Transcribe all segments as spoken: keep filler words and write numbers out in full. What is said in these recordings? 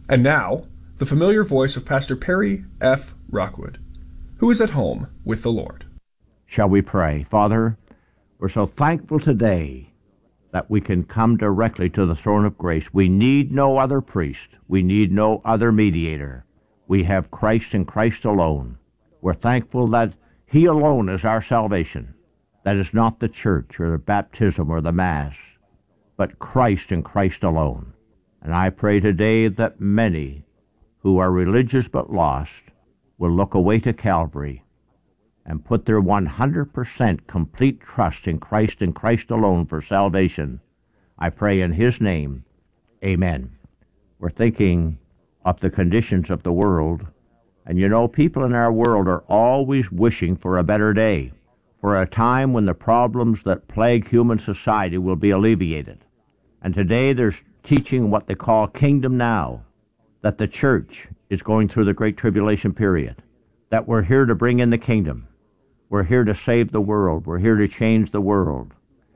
And now, the familiar voice of Pastor Perry F. Rockwood, who is at home with the Lord. Shall we pray? Father, we're so thankful today that we can come directly to the throne of grace. We need no other priest. We need no other mediator. We have Christ and Christ alone. We're thankful that He alone is our salvation. That is not the church or the baptism or the Mass, but Christ and Christ alone. And I pray today that many who are religious but lost will look away to Calvary and put their one hundred percent complete trust in Christ and Christ alone for salvation. I pray in His name, amen. We're thinking of the conditions of the world, and you know, people in our world are always wishing for a better day, for a time when the problems that plague human society will be alleviated. And today there's teaching what they call Kingdom Now, that the church is going through the Great Tribulation period, that we're here to bring in the kingdom. We're here to save the world. We're here to change the world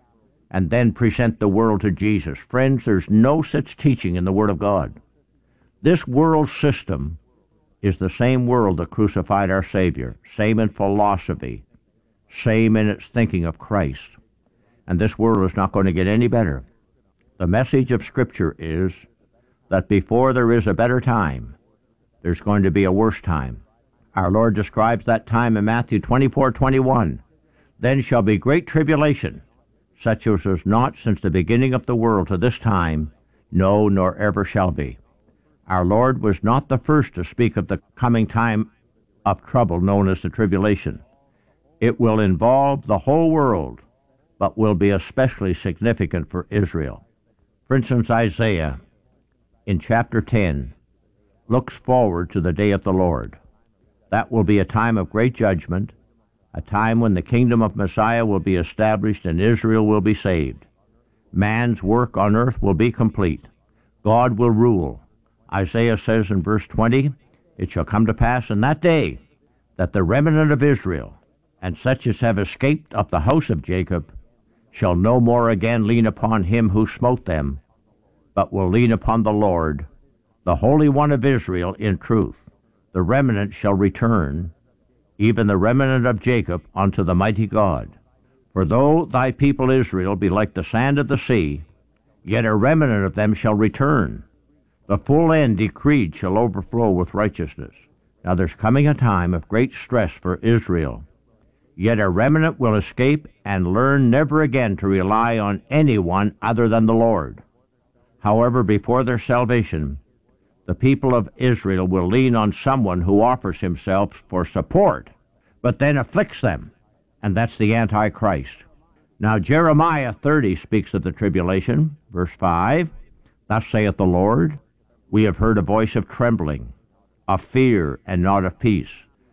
and then present the world to Jesus. Friends, there's no such teaching in the Word of God. This world system is the same world that crucified our Savior, same in philosophy, same in its thinking of Christ. And this world is not going to get any better. The message of Scripture is that before there is a better time, there's going to be a worse time. Our Lord describes that time in Matthew twenty-four twenty-one. Then shall be great tribulation, such as was not since the beginning of the world to this time, no, nor ever shall be. Our Lord was not the first to speak of the coming time of trouble known as the tribulation. It will involve the whole world, but will be especially significant for Israel. For instance, Isaiah, in chapter ten, looks forward to the day of the Lord. That will be a time of great judgment, a time when the kingdom of Messiah will be established and Israel will be saved. Man's work on earth will be complete. God will rule. Isaiah says in verse twenty, it shall come to pass in that day that the remnant of Israel, and such as have escaped of the house of Jacob, shall no more again lean upon him who smote them, but will lean upon the Lord, the Holy One of Israel, in truth. The remnant shall return, even the remnant of Jacob, unto the mighty God. For though thy people Israel be like the sand of the sea, yet a remnant of them shall return. The full end decreed shall overflow with righteousness. Now there's coming a time of great stress for Israel. Yet a remnant will escape and learn never again to rely on anyone other than the Lord. However, before their salvation, the people of Israel will lean on someone who offers himself for support, but then afflicts them, and that's the Antichrist. Now Jeremiah thirty speaks of the tribulation, verse five, Thus saith the Lord, we have heard a voice of trembling, of fear, and not of peace.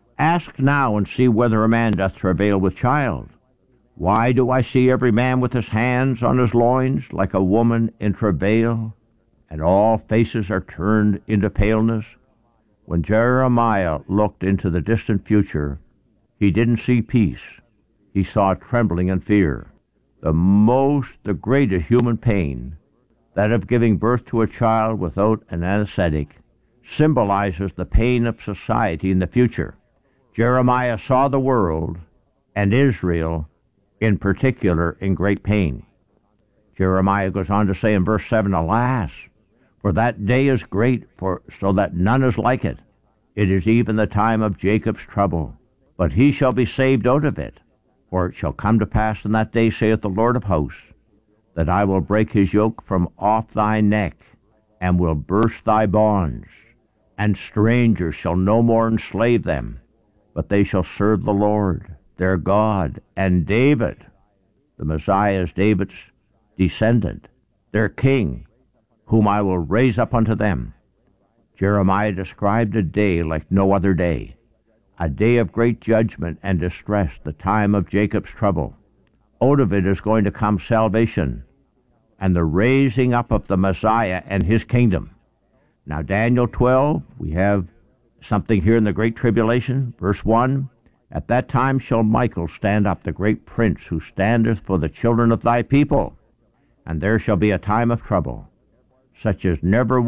Ask now and see whether a man doth travail with child. Why do I see every man with his hands on his loins, like a woman in travail, and all faces are turned into paleness? When Jeremiah looked into the distant future, he didn't see peace. He saw trembling and fear. The most, the greatest human pain, that of giving birth to a child without an anesthetic, symbolizes the pain of society in the future. Jeremiah saw the world, and Israel in particular, in great pain. Jeremiah goes on to say in verse seven, Alas, for that day is great, for so that none is like it. It is even the time of Jacob's trouble, but he shall be saved out of it. For it shall come to pass in that day, saith the Lord of hosts, that I will break his yoke from off thy neck, and will burst thy bonds, and strangers shall no more enslave them, but they shall serve the Lord, their God, and David. The Messiah is David's descendant, their king, whom I will raise up unto them. Jeremiah described a day like no other day, a day of great judgment and distress, the time of Jacob's trouble. Out of it is going to come salvation and the raising up of the Messiah and his kingdom. Now, Daniel twelve, we have something here in the Great Tribulation. Verse one, At that time shall Michael stand up, the great prince, who standeth for the children of thy people. And there shall be a time of trouble, such as never